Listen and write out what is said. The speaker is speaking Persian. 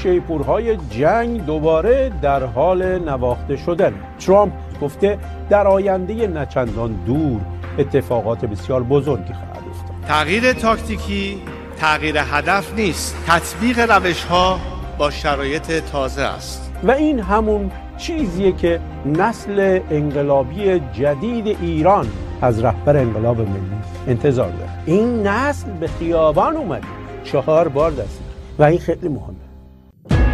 شیپورهای جنگ دوباره در حال نواخته شدن. ترامپ گفته در آینده نچندان دور اتفاقات بسیار بزرگی خواهد افتاد. تغییر تاکتیکی تغییر هدف نیست، تطبیق روش‌ها با شرایط تازه است. و این همون چیزیه که نسل انقلابی جدید ایران از رهبر انقلاب ملی انتظار داره. این نسل به خیابان اومده 4 بار دست و این خیلی مهمه.